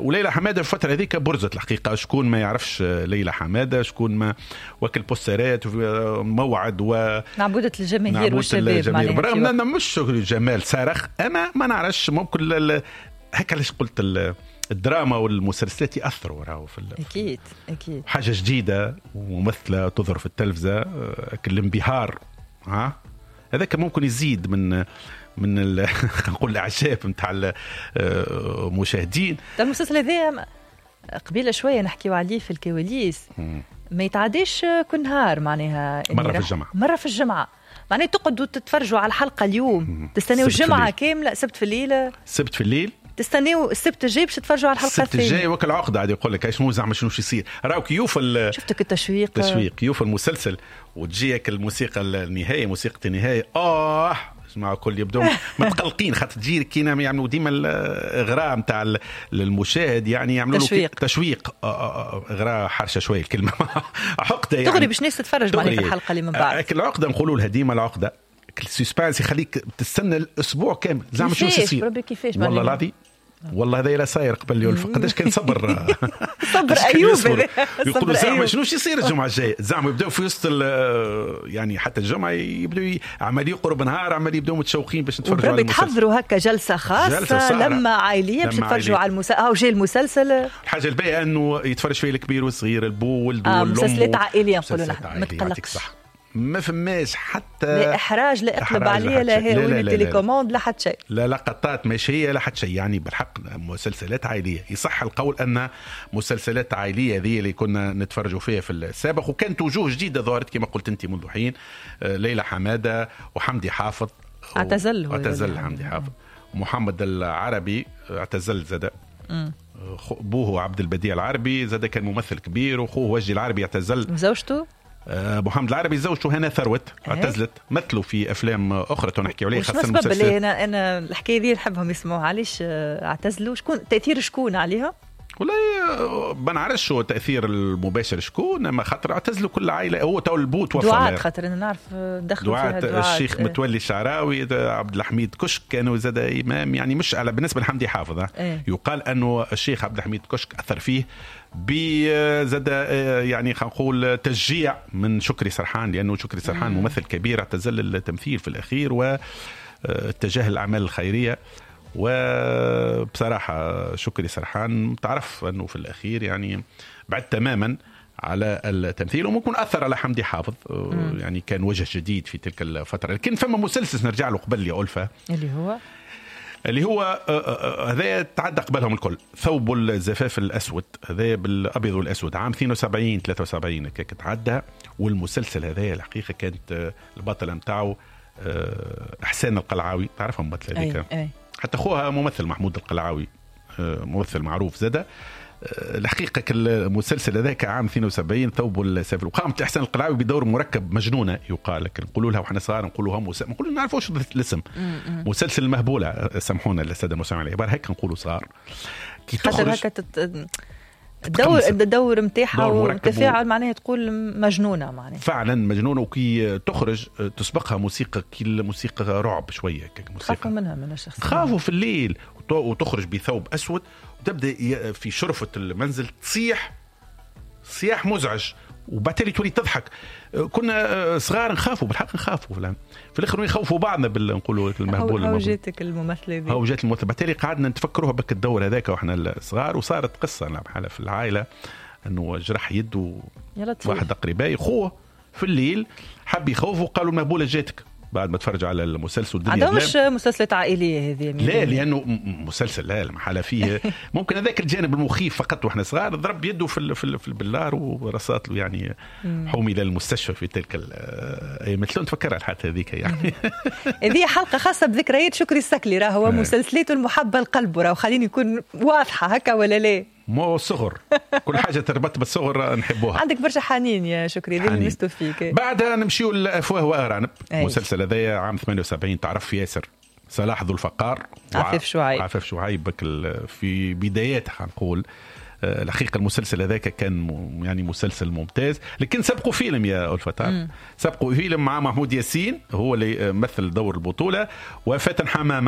وليلى حماده في الفتره هذيك برزت الحقيقه. شكون ما يعرفش ليلى حماده؟ شكون ما وكل بوسترات موعد معبوده الجماهير والشباب برغم انه مش جمال صارخ. انا ما نعرفش ممكن هكا ليش قلت الدراما والمسلسلات يأثروا راهو في أكيد حاجة جديدة وممثلة تظهر في التلفزة. الانبهار هذاك ممكن يزيد من نقول الإعجاب نتاع المشاهدين. المسلسل هذا قبيلة شوية نحكيو عليه في الكواليس ما يتعديش كل نهار معناها مرة في الجمعة معناها تقعدوا تتفرجوا على الحلقة اليوم تستنيوا الجمعة كاملة سبت في الليل تستنيوا السبت الجاي باش تتفرجوا على الحلقه الثانيه. السبت الجاي وكل عقده عاد يقول لك ايش مو زعما شنو يصير. راهو كيوف شفتك التشويق كيوف المسلسل وتجيك الموسيقى النهايه موسيقى النهايه جماعه كل يبدو متقلقين خاطر تجي كينا يعملوا ديما الاغراء نتاع المشاهد يعني يعملوا له تشويق اغراء حرشه شويه الكلمه عقده يعني تغري باش ناس تتفرج معنا في الحلقه اللي من بعد. العقده نقولوا لها ديما العقده السسبانس يخليك تستنى الاسبوع كامل زعما شنو يصير. والله العظيم والله هذا لا صاير قبل يولف قداش كان صبر ايوب يقولوا زعما شنو يصير الجمعه الجايه زعما يبداو في وسط يعني حتى الجمعه يبداو عمال يقرب نهار عمال يبداو متشوقين باش نتفرجوا على المسلسل. تحضروا هكا جلسه خاصه لما عائليه باش تتفرجوا على المسلسل جاي المسلسل. الحاجه الباهيه انه يتفرج فيه الكبير والصغير البو والولد والام مسلسلات عائليه نقولوا نحن ما تقلقش ما فماش حتى لا إحراج لا اقلب عليه لا هيروين التليكوموند لا حتى شيء لا لقطات ماشية لا حتى شيء يعني بالحق مسلسلات عائلية. يصح القول أن مسلسلات عائلية ذي اللي كنا نتفرجوا فيها في السابق وكانت وجوه جديدة ظهرت كما قلت أنت منذ حين. ليلى حمادة وحمدي حافظ اعتزل حمدي حافظ ومحمد العربي اعتزل زاد أبوه عبد البديع العربي زاد كان ممثل كبير وأخوه وجدي العربي اعتزل. زوجته محمد العربي زوجته هنا ثروت اعتزلت مثلوا في افلام اخرى تنحكي عليها خاصه المسلسلات. انا الحكايه دي نحبهم يسمعوا علاش اعتزلوا شكون تاثير شكون عليها والله ما نعرفش شو التاثير المباشر شكون ما خاطر اعتزلوا كل عائله هو تو البو توفى دعاء خاطر انا نعرف دخلوا فيها دعاء الشيخ متولي الشعراوي عبد الحميد كشك كانوا زاد امام يعني مش على بالنسبه لحمدي حافظ يقال انه الشيخ عبد الحميد كشك اثر فيه بزاد يعني خلينا نقول تشجيع من شكري سرحان لانه شكري سرحان ممثل كبير اعتزل التمثيل في الاخير واتجه الاعمال الخيريه. وبصراحة شكري سرحان تعرف أنه في الأخير يعني بعد تماما على التمثيل وممكن أثر على حمدي حافظ يعني كان وجه جديد في تلك الفترة. لكن فما مسلسل نرجع له قبل يا ألفة اللي هو هذا تعدى قبلهم الكل ثوب الزفاف الأسود هذا بالأبيض والأسود عام 72 73 كانت تعدى. والمسلسل هذا الحقيقة كانت البطلة متاعه إحسان القلعاوي تعرفها ممثلة هذيك حتى أخوها ممثل محمود القلعاوي ممثل معروف زادة. الحقيقة المسلسل هذاك عام 72 ثوب السافل وقامت إحسان القلعاوي بدور مركب مجنونة يقال لك نقولوا لها وحنا صغار نقولوها نقولوا نعرفوش الاسم مسلسل المهبولة سامحونا السادة المستمعين العبارة هيك نقولوا صغار كي تخرج الدور متاعها والتفاعل معناها تقول مجنونة معناها فعلا مجنونة وكي تخرج تسبقها موسيقى موسيقى رعب شوية خافوا منها من الشخص خافوا في الليل وتخرج بثوب أسود وتبدأ في شرفة المنزل صياح مزعج وبالتالي تولي تضحك. كنا صغار نخافوا بالحق نخافوا في الاخر يخوفوا بعضنا نقولوا المهبول هوجاتك الممثله دي هوجات الممثله بالتالي قعدنا نتفكروها بك الدور هذاك واحنا صغار وصارت قصه بحالها في العائله انه جرح يده واحد قريباي خوه في الليل حب يخوفه وقالوا المهبوله جاتك بعد ما تفرج على المسلسل الدنيا هذا مش مسلسلات عائليه هذه لا لانه مسلسل لا المحاله فيه ممكن هذاك الجانب المخيف فقط واحنا صغار ضرب يده في البلار ورصات له يعني حومي للمستشفى في تلك الايام مثلون تفكر الحادثه هذيك يعني هذه حلقه خاصه بذكريات شكري السكلي راه هو مسلسلاته المحبه لقلب راه خليني يكون واضحه هكا ولا لا مو صغر كل حاجة تربط بالصغر نحبوها عندك برشا حنين يا شكري ذي اللي نستو فيك. بعدها نمشيو لأفواه وأرانب مسلسل هذايا عام 78 تعرف ياسر صلاح ذو الفقار عفيف شعيب في بداياتها نقول الحقيقة المسلسل هذاك كان يعني مسلسل ممتاز لكن سبقوا فيلم يا الفتار سبقوا فيلم مع محمود ياسين هو اللي مثل دور البطولة وفاتن حمامة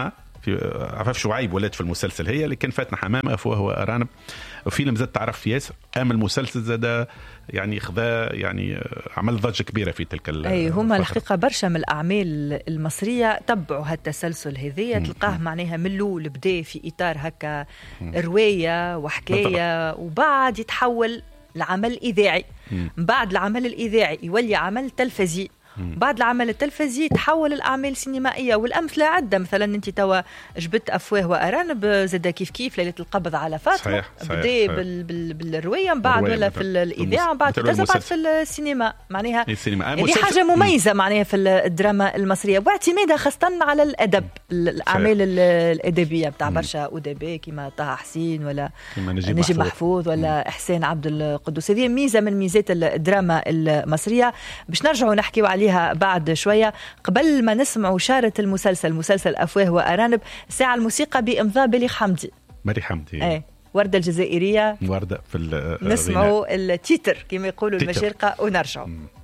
في عفاف شعيب ولات في المسلسل هي اللي كان فاتنا حمامة أفواه وأرانب. فيلم زاد تعرف ياسر أما المسلسل زاد يعني خذا يعني عمل ضجة كبيرة في تلك أي هما الحقيقة برشا من الأعمال المصرية تبعوا هالتسلسل هذية تلقاه معناها من الأول بدا في إطار هكا رواية وحكاية وبعد يتحول لعمل إذاعي بعد العمل الإذاعي يولي عمل تلفزي بعد العمل التلفزي تحول الأعمال السينمائية والأمثلة عدة. مثلا أنت توا جبت أفواه وأرانب زاد كيف ليلة القبض على فاطمة بدأ بالرواية من بعد ولا في الإذاعة من بعد بعد في السينما معناها هذه حاجة مميزة معناها في الدراما المصرية واعتمادها خاصة على الأدب الأعمال الأدبية بتاع برشا أدباء كما طه حسين ولا نجيب محفوظ ولا إحسان عبد القدوس. هذه ميزة من ميزات الدراما المصرية. باش نرجعوا نحكيوا عليها بعد شوية. قبل ما نسمعوا شارة مسلسل أفواه وأرانب ساعة الموسيقى بإمضاء بليغ حمدي وردة الجزائرية وردة في نسمعوا التيتر كما يقولوا المشارقة ونرجعوا.